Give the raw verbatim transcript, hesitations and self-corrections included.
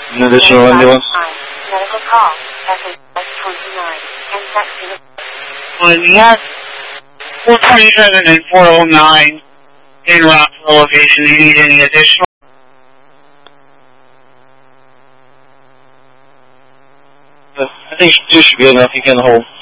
An additional ambulance? Medical call, S H S twenty-nine, and text. Well, we have four twenty-seven and four oh nine in route to the location. Do you need any additional? I think two should be enough. You can hold.